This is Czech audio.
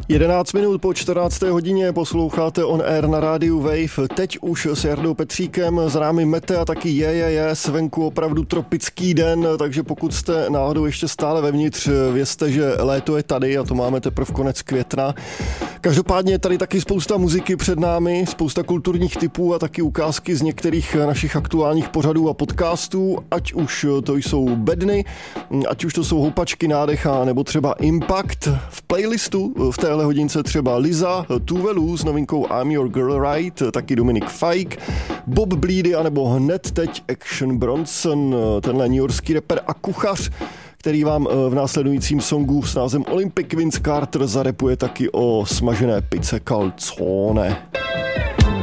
11 minut po 14. hodině posloucháte On Air na rádiu Wave. Teď už s Jardou Petříkem, za námi mete a taky je svenku opravdu tropický den, takže pokud jste náhodou ještě stále vevnitř, vězte, že léto je tady a to máme teprve konec května. Každopádně je tady taky spousta muziky před námi, spousta kulturních tipů a taky ukázky z některých našich aktuálních pořadů a podcastů, ať už to jsou bedny, ať už to jsou houpačky nádecha nebo třeba Impact. V playlistu v téhle hodince třeba Liza, Tuve Lu s novinkou I'm Your Girl Right, taky Dominik Fike, Bob Bleedy anebo hned teď Action Bronson, tenhle newyorský rapper a kuchař, který vám v následujícím songu s názvem Olympic Vince Carter zarepuje taky o smažené pice calzone.